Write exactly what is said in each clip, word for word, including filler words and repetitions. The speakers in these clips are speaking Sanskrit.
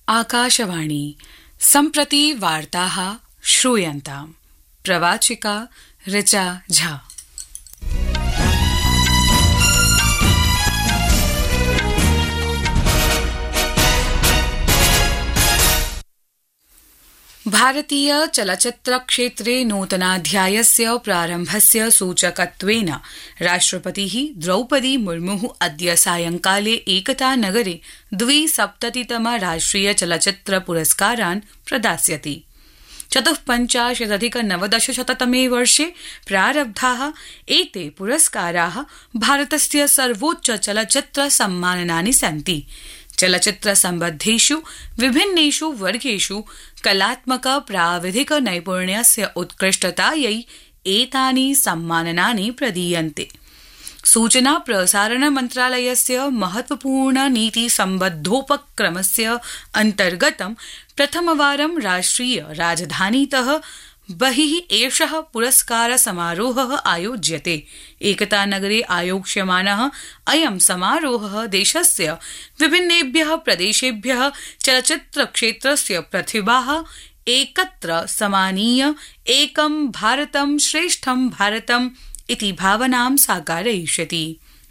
आकाशवाणी सम्प्रति वार्ताः श्रूयन्ताम्। प्रवाचिका ऋचा झा। भारतीय चलच्चित्रक्षेत्रे नूतनाध्यायस्य प्रारम्भस्य सूचकत्वेन राष्ट्रपतिः द्रौपदी मुर्मुः अद्य सायंकाले एकतानगरे द्विसप्ततितम राष्ट्रिय चलच्चित्र पुरस्कारान् प्रदास्यति। चतुःपञ्चाशदधिक नवदशशततमे वर्षे प्रारब्धाः एते पुरस्काराः भारतस्य सर्वोच्च चलच्चित्र सम्माननानि सन्ति। चलच्चित्र सम्बद्धेषु विभिन्नेषु वर्गेषु कलात्मक प्राविधिक नैपुण्यस्य उत्कृष्टतायै एतानि सम्माननानि प्रदीयन्ते। सूचना प्रसारण मन्त्रालयस्य महत्वपूर्ण नीति सम्बद्धोपक्रमस्य अन्तर्गतं प्रथमवारं राष्ट्रिय राजधानीतः बहिः एषः पुरस्कार समारोहः आयोज्यते। एकतानगरे आयोक्ष्यमानः अयं समारोहः देशस्य विभिन्नेभ्यः प्रदेशेभ्यः चलच्चित्रक्षेत्रस्य प्रतिभाः एकत्र समानीय एकं भारतं श्रेष्ठं भारतम् इति भावनां साकारयिष्यति।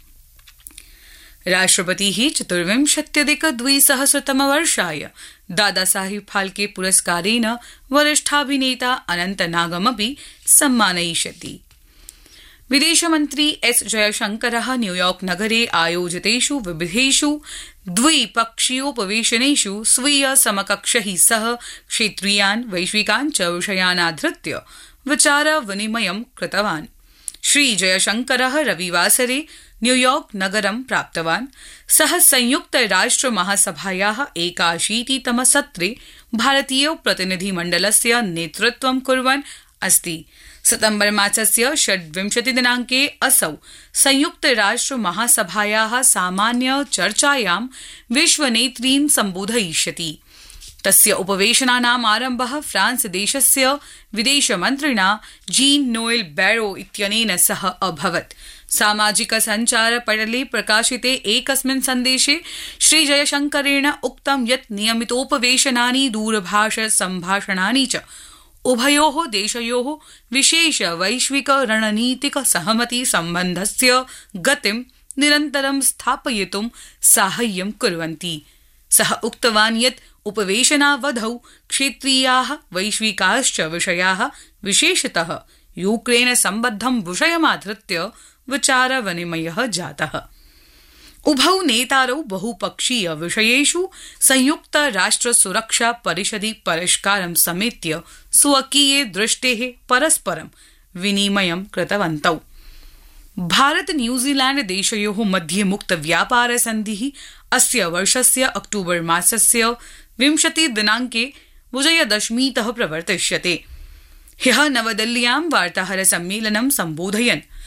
राष्ट्रपतिः चतुर्विंशत्यधिक द्विसहस्रतमवर्षाय दादासाहेब फाल्के पुरस्कारेण वरिष्ठाभिनेता अनन्तनागमपि सम्मानयिष्यति। विदेशमन्त्री एस जयशंकरः न्यूयॉर्क नगरे आयोजितेषु विविधेषु द्विपक्षीयोपवेशनेषु स्वीय समकक्षैः सह क्षेत्रीयान् वैश्विकान् च विषयान् आधृत्य विचार विनिमयं कृतवान्। श्री जयशंकरः रविवासरे न्यूयॉर्क नगरं प्राप्तवान्। सः संयुक्त राष्ट्र महासभायाः एकाशीतितम सत्रे भारतीय प्रतिनिधिमण्डलस्य नेतृत्वं कुर्वन् अस्ति। सितम्बर मासस्य षड्विंशति दिनाङ्के असौ संयुक्त राष्ट्र महासभायाः सामान्य चर्चायां विश्वनेतॄन् सम्बोधयिष्यति। तस्य उपवेशनानाम् आरम्भः फ्रांस देशस्य विदेशमन्त्रिणा जीन नोएल बैरो इत्यनेन सह अभवत्। सामाजिक संचार पटले प्रकाशिते एकस्मिन् सन्देशे श्री जयशंकरेण उक्तं यत् नियमितोपवेशनानि दूरभाष सम्भाषणानि च उभयोः देशयोः विशेष वैश्विक रणनीतिक सहमति सम्बन्धस्य गतिं निरन्तरं स्थापयितुं साहाय्यं कुर्वन्ति। सः उक्तवान् यत् उपवेशनावधौ क्षेत्रीयाः वैश्विकाश्च विषयाः विशेषतः यूक्रेन सम्बद्धं विषयमाधृत्य विचार विनिमयः जातः। उभौ नेतारौ बहुपक्षीय विषयेषु संयुक्त राष्ट्र सुरक्षा परिषदि परिष्कारं समेत्य स्वकीये दृष्टेः परस्परं विनिमयं कृतवन्तौ। भारत न्यूजीलैंड देशयोः मध्ये मुक्त व्यापार सन्धिः अस्य वर्षस्य अक्टोबर मासस्य विंशति दिनाङ्के विजयदशमीतः प्रवर्तिष्यते। ह्यः नवदिल्ल्यां वार्ताहर सम्मेलनं सम्बोधयन्